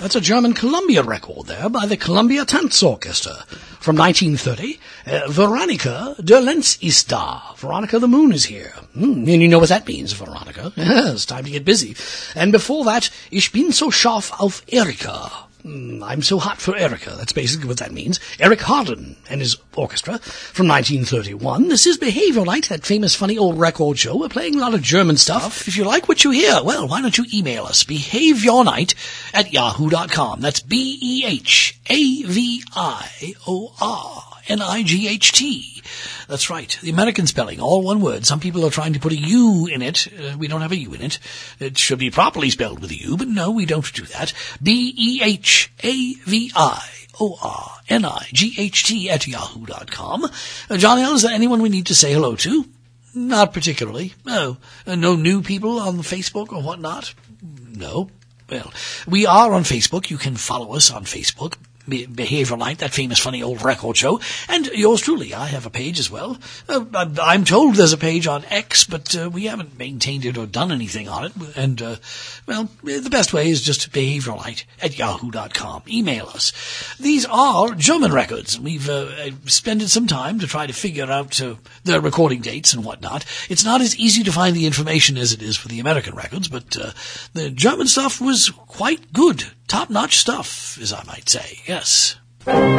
That's a German Columbia record there by the Columbia Tanzorchester from 1930. Veronica der Lenz ist da. Veronica the Moon is here. And you know what that means, Veronica. It's time to get busy. And before that, Ich bin so scharf auf Erika. I'm so hot for Erica. That's basically what that means. Eric Harden and his orchestra from 1931. This is Behavior Night, that famous funny old record show. We're playing a lot of German stuff. If you like what you hear, well, why don't you email us? behaviornight@yahoo.com. That's BEHAVIORNIGHT. That's right. The American spelling, all one word. Some people are trying to put a U in it. We don't have a U in it. It should be properly spelled with a U, but no, we don't do that. BEHAVIORNIGHT@yahoo.com. John L., is there anyone we need to say hello to? Not particularly. No. No new people on Facebook or whatnot? No. Well, we are on Facebook. You can follow us on Facebook. Behavior Night, that famous funny old record show, and yours truly. I have a page as well. I'm told there's a page on X, but we haven't maintained it or done anything on it. And, well, the best way is just behaviornight@yahoo.com. Email us. These are German records. We've spent some time to try to figure out the recording dates and whatnot. It's not as easy to find the information as it is for the American records, but the German stuff was quite good. Top-notch stuff, as I might say. Yes.